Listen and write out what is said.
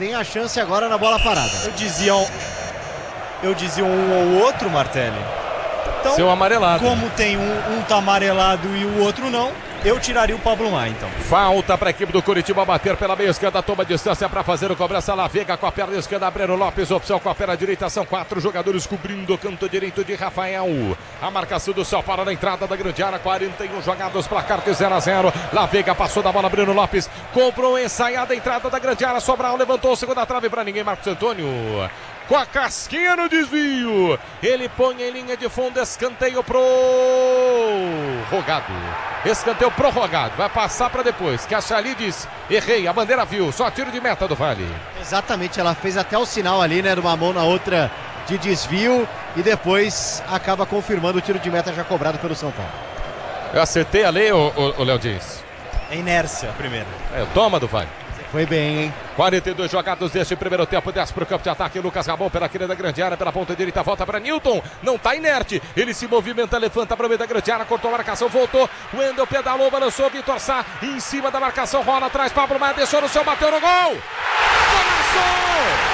tem a chance agora na bola parada. Eu dizia um ou outro, Martelli. Então, seu amarelado. Como tem um tá amarelado e o outro não, eu tiraria o Pablo Maia, então. Falta para a equipe do Curitiba bater pela meia esquerda, toma distância para fazer o cobrança. La Vega com a perna esquerda, Breno Lopes, opção com a perna direita. São 4 jogadores cobrindo o canto direito de Rafael. A marcação do São Paulo na entrada da grande área, 41 jogados, placar de 0-0. La Vega passou da bola, Breno Lopes comprou ensaiada a entrada da grande área. Sobral levantou, segunda trave para ninguém, Marcos Antônio. Com a casquinha no desvio, ele põe em linha de fundo, escanteio prorrogado. Escanteio prorrogado, vai passar para depois, que a Chali diz, errei, a bandeira viu, só tiro de meta do Vale. Exatamente, ela fez até o sinal ali, né, de uma mão na outra de desvio e depois acaba confirmando o tiro de meta já cobrado pelo São Paulo. Eu acertei a lei, o Léo Dias? É inércia, primeiro. Toma do Vale. Foi bem, hein? 42 jogados deste primeiro tempo, desce para o campo de ataque, Lucas Rabon pela querida grande área, pela ponta direita, volta para Newton, não está inerte, ele se movimenta, levanta para o meio da grande área, cortou a marcação, voltou, Wendel pedalou, balançou, Vitor Sá, em cima da marcação, rola atrás, Pablo Maia deixou no chão, bateu no gol! Golaço!